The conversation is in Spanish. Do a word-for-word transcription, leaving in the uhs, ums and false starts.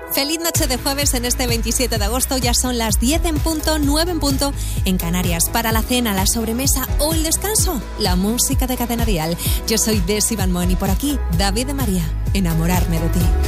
Feliz noche de jueves en este veintisiete de agosto. Ya son las diez en punto, nueve en punto en Canarias. Para la cena, la sobremesa o el descanso, la música de Cadena Dial. Yo soy Desi Van Mon y por aquí, David de María. Enamorarme de ti.